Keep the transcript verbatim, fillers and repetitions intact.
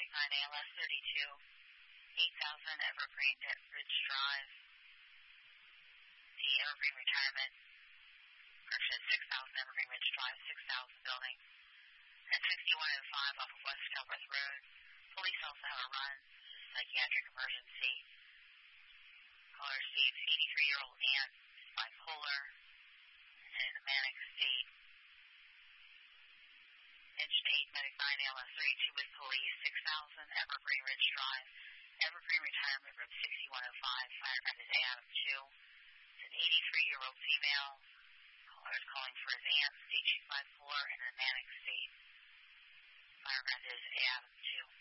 nine A L S thirty-two, eight thousand Evergreen Ridge Drive, the Evergreen Retirement, correction, six thousand Evergreen Ridge Drive, six thousand building, at fifty-one oh five off of West Calvert Road. Police also have a run, psychiatric emergency. Caller receives eighty-three-year-old aunt, bipolar, and in a manic state. Engine eight, medic nine, A L S thirty-two with police, six thousand Evergreen Ridge Drive, Evergreen Retirement Room sixty-one oh five, firefighter is A Adam two. It's an eighty-three-year-old female. Caller is calling for his aunt, stage two bipolar, and in a manic state. Firefighter is A Adam two.